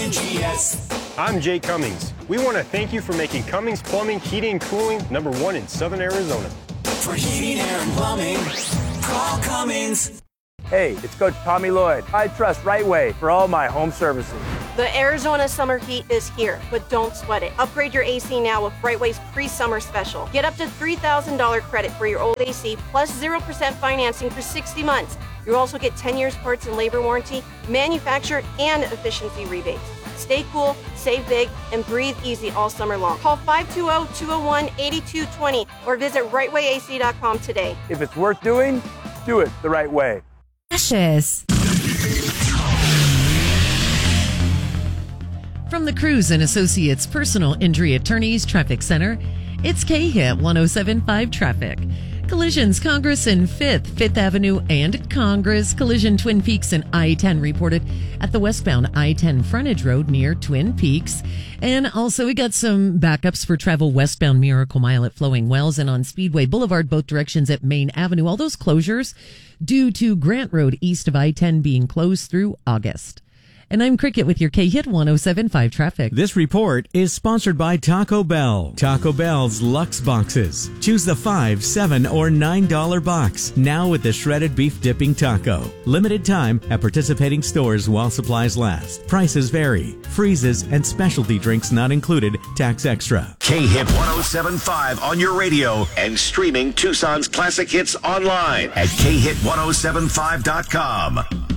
KNGS. I'm Jay Cummings. We want to thank you for making Cummings Plumbing, Heating, and Cooling #1 in Southern Arizona. For heating, air, and plumbing, call Cummings. Hey, it's Coach Tommy Lloyd. I trust Right Way for all my home services. The Arizona summer heat is here, but don't sweat it. Upgrade your AC now with Right Way's pre-summer special. Get up to $3,000 credit for your old AC plus 0% financing for 60 months. You'll also get 10 years parts and labor warranty, manufacturer, and efficiency rebates. Stay cool, save big, and breathe easy all summer long. Call 520-201-8220 or visit rightwayac.com today. If it's worth doing, do it the right way. Precious. From the Cruz and Associates Personal Injury Attorneys Traffic Center, it's K-Hit 107.5 Traffic. Collisions Congress and 5th Avenue and Congress. Collision Twin Peaks and I-10 reported at the westbound I-10 frontage road near Twin Peaks. And also we got some backups for travel westbound Miracle Mile at Flowing Wells and on Speedway Boulevard, both directions at Main Avenue. All those closures due to Grant Road east of I-10 being closed through August. And I'm Cricket with your K-Hit 107.5 Traffic. This report is sponsored by Taco Bell. Taco Bell's Luxe Boxes. Choose the $5, $7, or $9 box. Now with the shredded beef dipping taco. Limited time at participating stores while supplies last. Prices vary. Freezes and specialty drinks not included. Tax extra. K-Hit 107.5 on your radio and streaming Tucson's classic hits online at khit1075.com.